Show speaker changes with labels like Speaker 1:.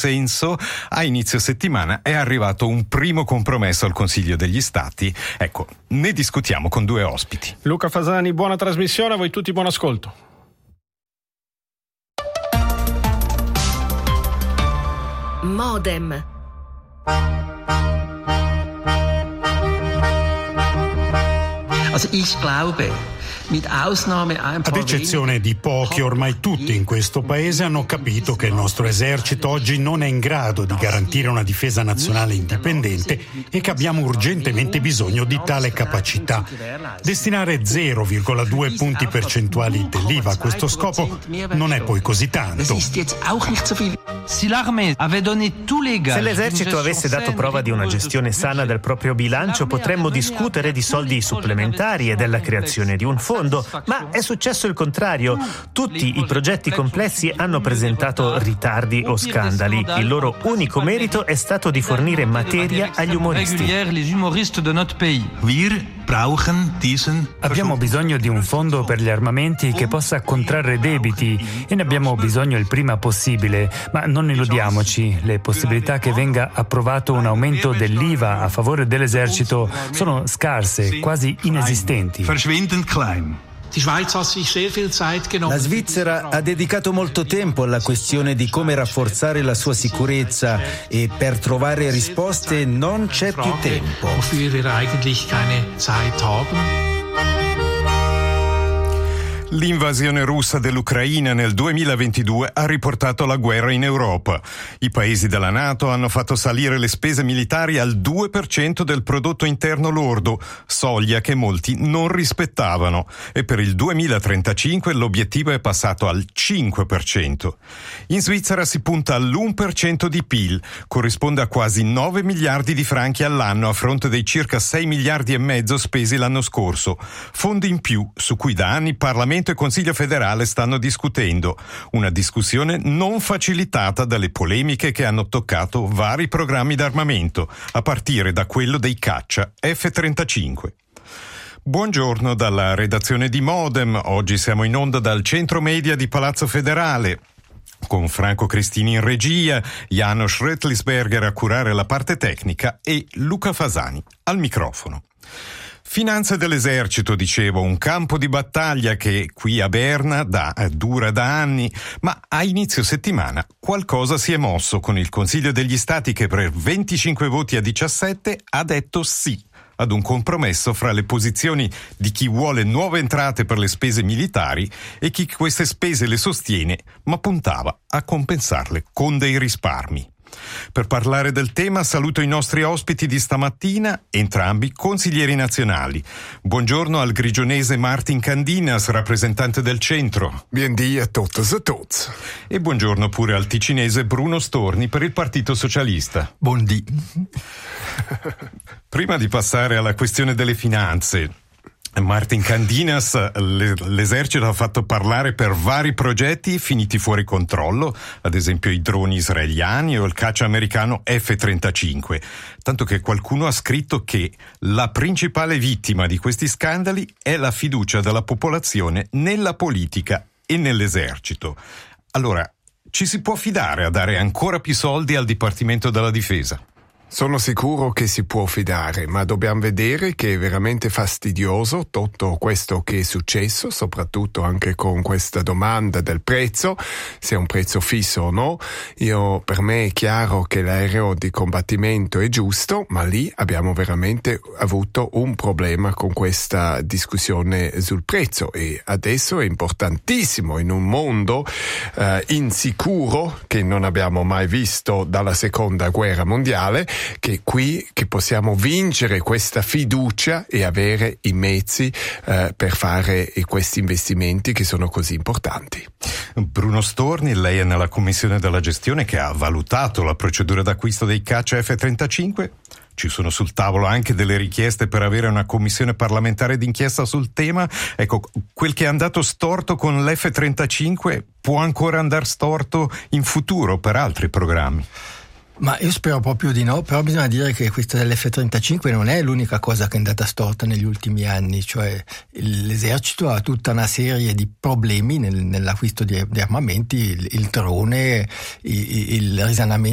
Speaker 1: consenso, a inizio settimana è arrivato un primo compromesso al Consiglio degli Stati. Ecco, ne discutiamo con due ospiti.
Speaker 2: Luca Fasani, buona trasmissione, a voi tutti buon ascolto.
Speaker 3: Modem.
Speaker 4: Also ich glaube, ad
Speaker 5: eccezione di pochi, ormai tutti in questo paese hanno capito che il nostro esercito oggi non è in grado di garantire una difesa nazionale indipendente e che abbiamo urgentemente bisogno di tale capacità. Destinare 0,2 punti percentuali dell'IVA a questo scopo non è poi così tanto.
Speaker 4: Se
Speaker 6: l'esercito avesse dato prova di una gestione sana del proprio bilancio, potremmo discutere di soldi supplementari e della creazione di un fondo, ma è successo il contrario. Tutti i progetti complessi hanno presentato ritardi o scandali. Il loro unico merito è stato di fornire materia agli umoristi.
Speaker 7: Abbiamo bisogno di un fondo per gli armamenti che possa contrarre debiti e ne abbiamo bisogno il prima possibile, ma non illudiamoci, le possibilità che venga approvato un aumento dell'IVA a favore dell'esercito sono scarse, quasi inesistenti.
Speaker 8: La Svizzera ha dedicato molto tempo alla questione di come rafforzare la sua sicurezza e per trovare risposte non c'è più tempo.
Speaker 1: L'invasione russa dell'Ucraina nel 2022 ha riportato la guerra in Europa. I paesi della NATO hanno fatto salire le spese militari al 2% del prodotto interno lordo, soglia che molti non rispettavano, e per il 2035 l'obiettivo è passato al 5%. In Svizzera si punta all'1% di PIL, corrisponde a quasi 9 miliardi di franchi all'anno a fronte dei circa 6 miliardi e mezzo spesi l'anno scorso. Fondi in più su cui da anni Parlamento e Consiglio federale stanno discutendo, una discussione non facilitata dalle polemiche che hanno toccato vari programmi d'armamento, a partire da quello dei caccia F-35. Buongiorno dalla redazione di Modem, oggi siamo in onda dal centro media di Palazzo Federale, con Franco Cristini in regia, Janos Rötlisberger a curare la parte tecnica e Luca Fasani al microfono. Finanze dell'esercito, dicevo, un campo di battaglia che qui a Berna dura da anni, ma a inizio settimana qualcosa si è mosso con il Consiglio degli Stati che per 25 voti a 17 ha detto sì ad un compromesso fra le posizioni di chi vuole nuove entrate per le spese militari e chi queste spese le sostiene, ma puntava a compensarle con dei risparmi. Per parlare del tema saluto i nostri ospiti di stamattina, entrambi consiglieri nazionali. Buongiorno al grigionese Martin Candinas, rappresentante del centro.
Speaker 9: Buondì a totes e tots.
Speaker 1: E buongiorno pure al ticinese Bruno Storni per il Partito Socialista.
Speaker 9: Buondì.
Speaker 1: Prima di passare alla questione delle finanze, Martin Candinas, l'esercito ha fatto parlare per vari progetti finiti fuori controllo, ad esempio i droni israeliani o il caccia americano F-35, tanto che qualcuno ha scritto che la principale vittima di questi scandali è la fiducia della popolazione nella politica e nell'esercito. Allora, ci si può fidare a dare ancora più soldi al Dipartimento della Difesa?
Speaker 9: Sono sicuro che si può fidare, ma dobbiamo vedere che è veramente fastidioso tutto questo che è successo, soprattutto anche con questa domanda del prezzo, se è un prezzo fisso o no. Per me è chiaro che l'aereo di combattimento è giusto, ma lì abbiamo veramente avuto un problema con questa discussione sul prezzo e adesso è importantissimo in un mondo insicuro che non abbiamo mai visto dalla seconda guerra mondiale, che possiamo vincere questa fiducia e avere i mezzi per fare questi investimenti che sono così importanti.
Speaker 1: Bruno Storni, lei è nella commissione della gestione che ha valutato la procedura d'acquisto dei caccia F-35. Ci sono sul tavolo anche delle richieste per avere una commissione parlamentare d'inchiesta sul tema. Ecco, quel che è andato storto con l'F-35 può ancora andare storto in futuro per altri programmi.
Speaker 10: Ma io spero proprio di no, però bisogna dire che questa dell'F-35 non è l'unica cosa che è andata storta negli ultimi anni, cioè l'esercito ha tutta una serie di problemi nell'acquisto di armamenti, il drone, il risanamento